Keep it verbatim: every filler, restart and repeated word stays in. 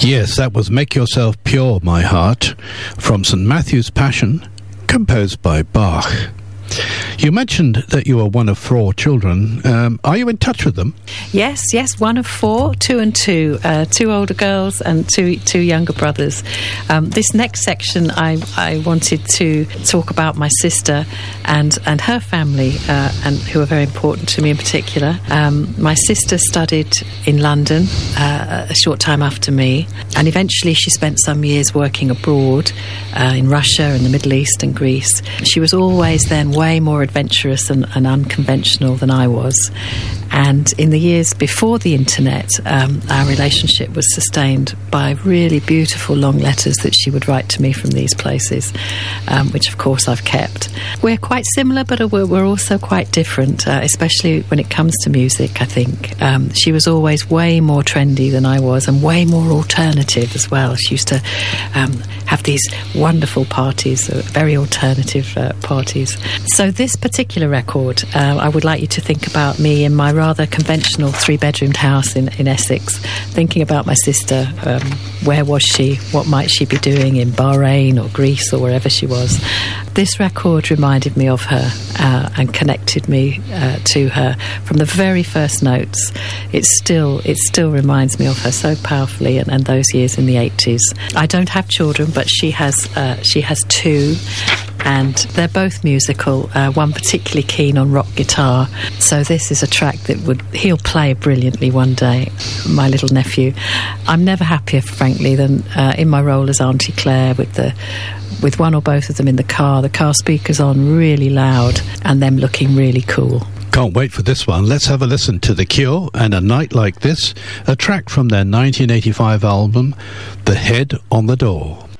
Yes, that was Make Yourself Pure, My Heart, from Saint Matthew's Passion, composed by Bach. You mentioned that you are one of four children. Um, are you in touch with them? Yes, yes, one of four, two and two, uh, two older girls and two two younger brothers. Um, this next section, I, I wanted to talk about my sister and and her family, uh, and who are very important to me in particular. Um, my sister studied in London uh, a short time after me, and eventually she spent some years working abroad uh, in Russia and the Middle East and Greece. She was always then way more adventurous and, and unconventional than I was. And in the years before the internet, um, our relationship was sustained by really beautiful long letters that she would write to me from these places, um, which of course I've kept. We're quite similar, but we're, we're also quite different, uh, especially when it comes to music, I think. Um, she was always way more trendy than I was, and way more alternative as well. She used to um, have these wonderful parties, uh, very alternative uh, parties. So this particular record, uh, I would like you to think about me in my rather conventional three-bedroomed house in, in Essex, thinking about my sister. Um, where was she? What might she be doing in Bahrain or Greece or wherever she was? This record reminded me of her uh, and connected me uh, to her from the very first notes. It still it still reminds me of her so powerfully, and, and those years in the eighties. I don't have children, but she has uh, she has two, and they're both musical. Uh, one particularly keen on rock guitar, so this is a track that would he'll play brilliantly one day, my little nephew. I'm never happier, frankly, than uh, in my role as Auntie Claire, with the with one or both of them in the car, the car speakers on really loud, and them looking really cool. Can't wait for this one. Let's have a listen to The Cure and A Night Like This, a track from their nineteen eighty-five album, The Head on the Door.